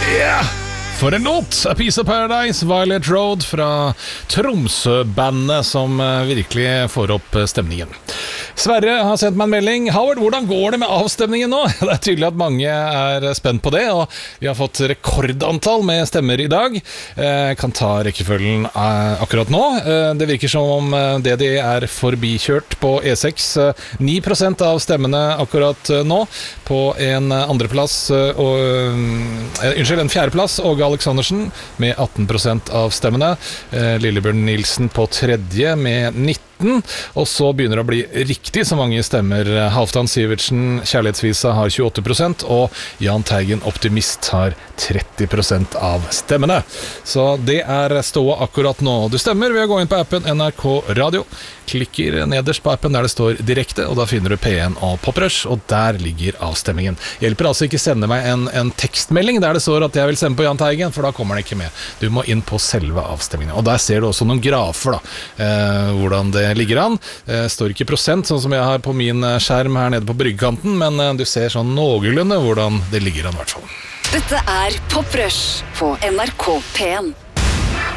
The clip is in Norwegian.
Yeah! For en låt! A Piece of Paradise, Violet Road fra Tromsø-bandet som virkelig får opp stemningen. Sverre har sendt meg en melding. Howard, hvordan går det med avstemningen nå? Det er tydelig at mange er spent på det, og vi har fått rekordantall med stemmer i dag. Kan ta rekkefølgen akkurat nå. Det virker som om DD er forbikjørt på E6. 9% av stemmene akkurat nå på en andreplass, en fjerdeplass, og Aleksandersen med 18% av stemmene. Lillebjørn Nilsen på tredje med 19%. Og så begynner det å bli riktig så mange stemmer. Halvdan Sivertsen, Kjærlighetsvisa, har 28%, og Jahn Teigen, Optimist, har 30% av stemmene. Så det er ståa akkurat nå. Du stemmer ved å gå inn på appen NRK Radio. Klikker nederst på appen der det står direkte, og da finner du P1 og Poprush, og der ligger avstemmingen. Hjelper altså ikke sende meg en tekstmelding der det står at jeg vil stemme på Jahn Teigen, for da kommer den ikke med. Du må inn på selve avstemmingen. Og der ser du også noen grafer da, hvordan det ligger an. Står ikke prosent, sånn som jeg har på min skjerm her nede på bryggekanten, men du ser sånn noenlunde hvordan det ligger an i hvert fall. Dette er Poprush på NRK P1.